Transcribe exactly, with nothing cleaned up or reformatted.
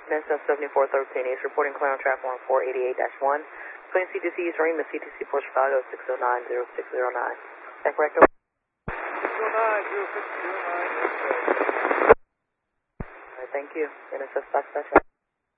N S F seventy-four thirteen East, reporting clear on track one four eighty-eight dash one. Between C T C East Marine and C T C Port Chicago six oh nine zero six zero nine. Is that correct? six oh nine zero six zero nine. Alright, thank you. N S F dispatch.